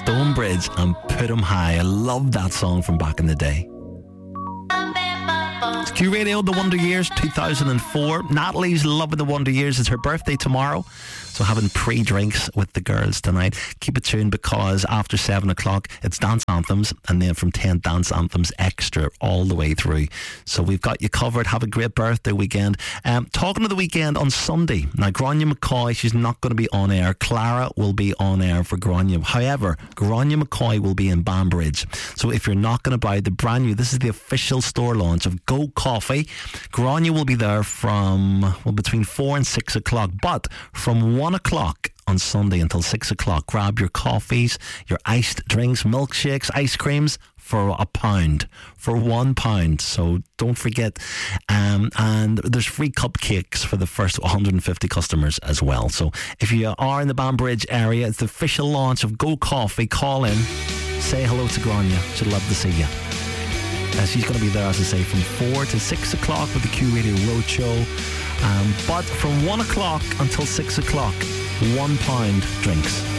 Stonebridge and Put 'Em High. I love that song from back in the day. It's Q Radio, The Wonder Years 2004. Natalie's loving The Wonder Years. It's her birthday tomorrow, so having pre-drinks with the girls tonight. Keep it tuned, because after 7 o'clock it's dance anthems, and then from 10 dance anthems extra all the way through. So we've got you covered. Have a great birthday weekend. Talking of the weekend, on Sunday, now Grania McCoy, she's not going to be on air. Clara will be on air for Grania. However, Grania McCoy will be in Banbridge. So if you're not going to buy the brand new, this is the official store launch of Go Coffee. Grania will be there from between 4 and 6 o'clock, but from 1 o'clock on Sunday until 6 o'clock, grab your coffees, your iced drinks, milkshakes, ice creams for £1, for £1. So don't forget, and there's free cupcakes for the first 150 customers as well. So if you are in the Banbridge area, it's the official launch of Go Coffee. Call in, say hello to Grania. She'd love to see you. She's going to be there, as I say, from 4 to 6 o'clock with the Q Radio Roadshow. But from 1 o'clock until 6 o'clock, £1 drinks.